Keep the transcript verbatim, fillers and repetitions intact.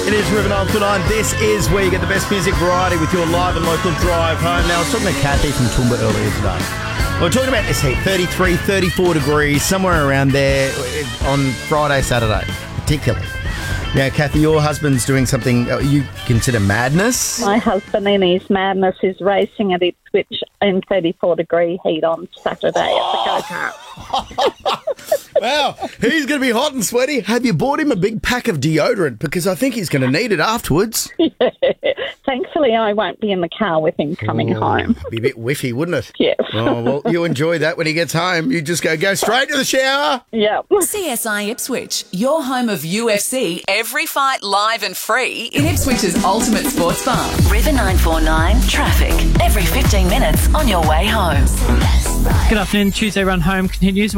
It is River nine two nine. This is where you get the best music variety with your live and local drive home. Now, I was talking to Kathy from Toowoomba earlier today. We're talking about this heat, thirty-three, thirty-four degrees, somewhere around there on Friday, Saturday, particularly. Now, Kathy, your husband's doing something you consider madness. My husband in his madness is racing at Ipswich in thirty-four degree heat on Saturday at the go-kart. Wow, he's going to be hot and sweaty. Have you bought him a big pack of deodorant? Because I think he's going to need it afterwards. Yeah. Thankfully, I won't be in the car with him coming Ooh, home. Be a bit whiffy, wouldn't it? Yes. Oh, well, you enjoy that when he gets home. You just go, go straight to the shower. Yeah. C S I Ipswich, your home of U F C, every fight live and free in Ipswich's ultimate sports bar. River nine four nine, traffic, every fifteen minutes on your way home. Good afternoon. Tuesday run home continues.